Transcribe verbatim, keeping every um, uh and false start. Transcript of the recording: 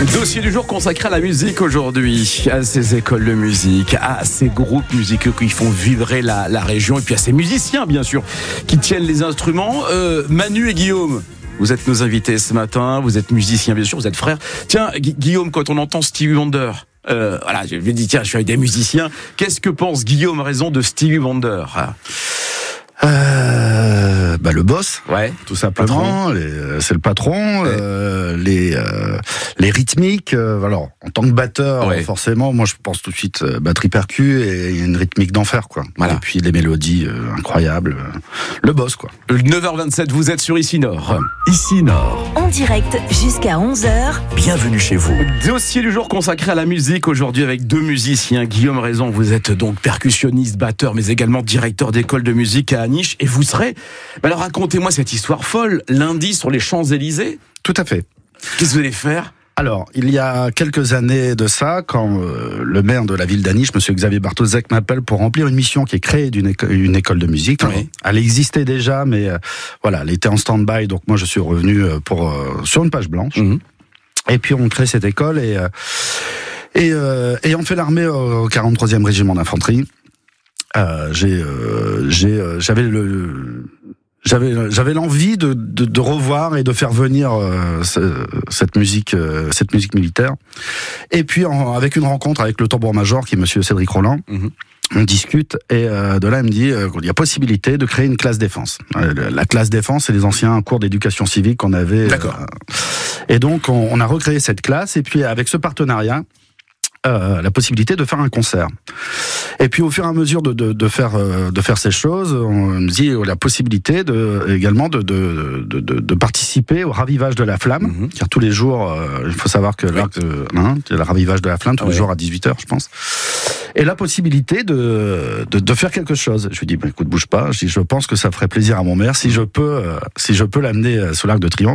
Dossier du jour consacré à la musique aujourd'hui, à ces écoles de musique, à ces groupes musicaux qui font vibrer la, la région, et puis à ces musiciens bien sûr qui tiennent les instruments. Euh, Manu et Guillaume, vous êtes nos invités ce matin, vous êtes musiciens bien sûr, vous êtes frères. Tiens Gu- Guillaume, quand on entend Stevie Wonder, euh, voilà, je vais dire tiens, je suis avec des musiciens. Qu'est-ce que pense Guillaume Raison de Stevie Wonder? Euh, bah le boss, Ouais, tout simplement. Les, euh, c'est le patron. Ouais. Euh, les euh, les rythmiques. Euh, alors, en tant que batteur, Ouais. forcément, moi je pense tout de suite euh, batterie percu et il y a une rythmique d'enfer, quoi. Voilà. Et puis les mélodies euh, incroyables. Euh, le boss, quoi. neuf heures vingt-sept, vous êtes sur Ici Nord. Ici Nord, En direct jusqu'à onze heures. bienvenue chez vous. Dossier du jour consacré à la musique aujourd'hui avec deux musiciens. Guillaume Raison, vous êtes donc percussionniste, batteur, mais également directeur d'école de musique à Niche. Et vous serez, bah alors racontez-moi cette histoire folle, lundi sur les Champs-Élysées. Tout à fait. Qu'est-ce que vous allez faire? Alors, il y a quelques années de ça, quand euh, le maire de la ville d'Aniche, monsieur Xavier Bartozek, m'appelle pour remplir une mission qui est créée d'une éco- une école de musique. Oui. Elle existait déjà, mais euh, voilà, elle était en stand-by, donc moi je suis revenu euh, pour euh, sur une page blanche. Mhm. Et puis on crée cette école et euh, et, euh, et on fait l'armée au quarante-troisième régiment d'infanterie. Euh, j'ai euh, j'ai euh, j'avais le J'avais j'avais l'envie de, de de revoir et de faire venir euh, ce, cette musique euh, cette musique militaire. Et puis en, avec une rencontre avec le tambour-major qui est monsieur Cédric Roland, Mhm. on discute et euh, de là il me dit euh, qu'il y a possibilité de créer une classe défense. Euh, la classe défense, c'est les anciens cours d'éducation civique qu'on avait. D'accord. Euh, et donc on, on a recréé cette classe et puis avec ce partenariat. Euh, la possibilité de faire un concert. Et puis au fur et à mesure de, de, de faire euh, de faire ces choses, on me dit euh, la possibilité de également de de, de, de, de participer au ravivage de la flamme. Mhm. Car tous les jours, euh, il faut savoir que l'arc de, hein, il y a le ravivage de la flamme tous Ouais. les jours à dix-huit heures, je pense. Et la possibilité de de, de faire quelque chose. Je lui dis, bah, écoute, bouge pas. Je dis, je pense que ça ferait plaisir à mon maire si je peux euh, si je peux l'amener euh, sous l'Arc de Triomphe.